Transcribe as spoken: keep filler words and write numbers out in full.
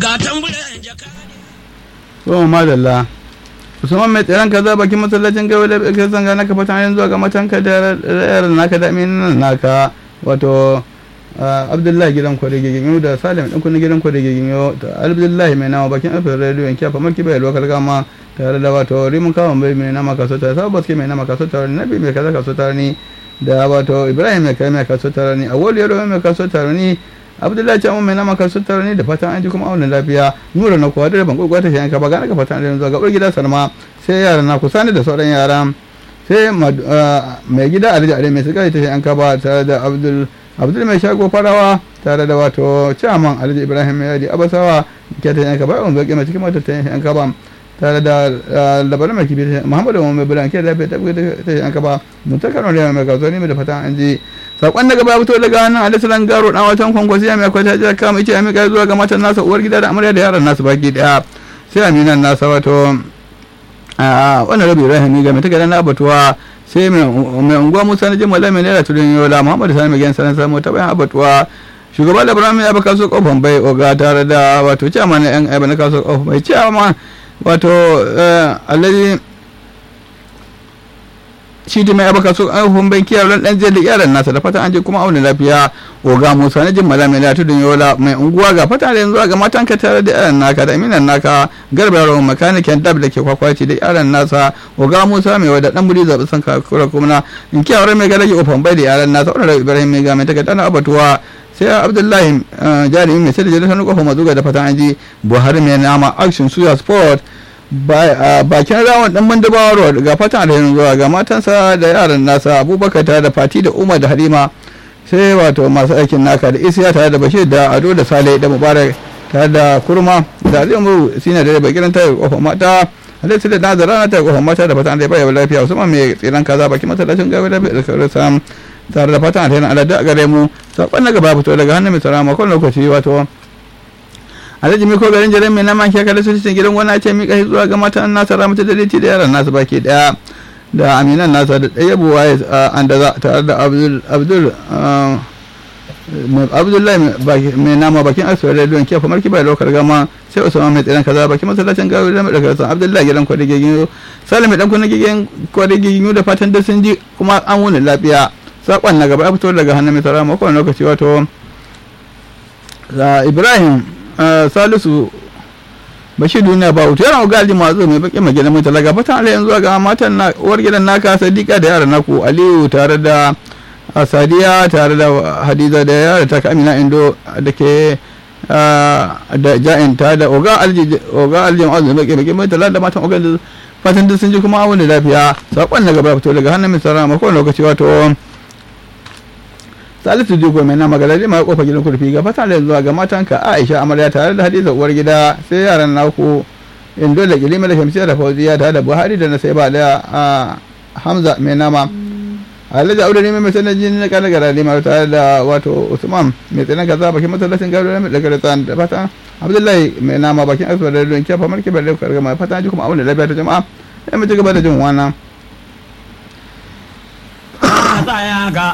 ga tamburan jaka so madalla Usman mai tsiran kaza bakin masallacin gawa da ka zanga naka fatan yanzu ga matanka da yaran naka da aminin naka wato Abdullahi gidan kwade giginyo da Salim din kun gidan kwade giginyo da Abdullahi mai nawa bakin afin radio yanki fa marki bai lokal gama tare da wato rimun kawon bai mai nama kaso tare sabu baske mai nama kaso tare nabi mai kaza kaso tare ni da wato Ibrahim mai kai mai kaso tare ni awol yaro mai kaso tare ni Abdullahi ce mai nama kaso tare ni da fatan an ji kuma aunin lafiya nura na kuwa da ban gurgurta shi yanka ba ga naka fatan yanzu ga gida Salma sai yaran na kusa da sauran yaran sai mai gida Alhaji Ali mai sigari ta shi yanka ba tare da Abdul Abdul mai shago farawa tare da wato chairman Alhaji Ibrahim mai yadi Abasawa ke ta yanka ba on zaki mai cikin mata ta yanka ba tare da labarin mai kibi Muhammadu mai bulan ke da ta ta yanka ba mutakar ne mai gazo ne da fatan an ji sakon daga ba fito daga nan Alisalan Garo dan watan kwankwasi mai kwata ja kama yace mai kai zuwa ga matan nasa uwar gida da amarya da yaran nasu baki daya sai aminan nasa wato a wannan rabi Ibrahim ga mai take da na abatuwa sai mai unguwa Musa na Jimala mai naira tudun yola Muhammadu Sani mai gan sanan samu ta bayan abatuwa shugaban da Ibrahim ya baka so kofan bai oga tare da wato chairman yan aiba na kaso kofan bai chairman wato Alhaji shi da mai abaka so kofan bai kiyar dan je da yaran nasa da fatan an je kuma auna lafiya oga Musa na Jimala mai naira tudun yola mai unguwa ga fata da yanzu ga matan ka tare da yaran naka da aminan naka garba yaro makanikin dab da ke kwakwaci da yaran nasa oga Musa mai wada dan buri zabi san kakura kuma in kiyar mai galaki ofan bai da yaran nasa wannan Ibrahim mai ga mai take dana abatuwa sai Abdullahi jarumi mai sai da jirgin hannu kofa mazuga da fatan anji Buhari mai nama action suya sport bakin rawan dan mandabawa road ga fatan da yanzu ga matansa da yaran nasa Abubakar tare da Fati da Umar da Halima sai wato masu aikin naka da Isiya tare da Bashir da Ado da Sale da Mubarak tare da Kurma da Alimu sina da bakin ta kofa mata Alai sai da nazara ta kofa mata da fatan da bai lafiya Usman mai tsiran kaza bakin masallacin gawe da bai sam tare da fatan alheri Allah da gare mu sakon daga ba fito daga hannun mai tsara makon lokaci wato Alhaji Miko garin jaren mai naman kekar su cikin gidan wani ce mika zuwa ga matan nasa ramata da liti da yaran nasu baki daya da aminan nasa da ɗaya buwaye an da za tare da Abdul Abdul Abdullahi mai nama bakin asibar da don kefa marki bai lokar gama sai Usman mai tsiran kaza bakin masallacin gawo da mai daga san Abdullahi gidan kwadigigin Salim dan kwadigigin kwadigigin da fatan da sun ji kuma an wuni lafiya sakon na gaba ya fito daga hannun mai tsara makon lokaci wato Ibrahim Salisu Bashir duniya ba wuta yana gali masu mai bakin magana mai talaga fatan Allah yanzu ga matan na uwar gidan naka Sadiqa da yaran naku Aliyu tare da Sadiya tare da Hadiza da yara ta Amina Indo da ke da Ja'in ta da Oga Alji Oga Alji Azumi bakin bakin mai talaga matan Oga fatan duk sun ji kuma wani lafiya sakon na gaba fito daga hannun mai tsara makon lokaci wato Salisu Jigo mai na magalali mai kofa gidan kurfi ga fata da zuwa ga matanka Aisha amarya tare da Hadiza uwar gida sai yaran naku Indo da Kilima da Shamsiya da Fauziya tare da Buhari da Nasaiba da Hamza mai nama Alhaji Audu ne mai sanar jini na kana garali mai tare da wato Usman mai tsanan kaza bakin masallacin garo mai daga tsan da fata Abdullahi mai nama bakin asbar da don kiyafa marki balle karga mai fata ji kuma abun da lafiya ta jama'a sai mu ci gaba da jin wannan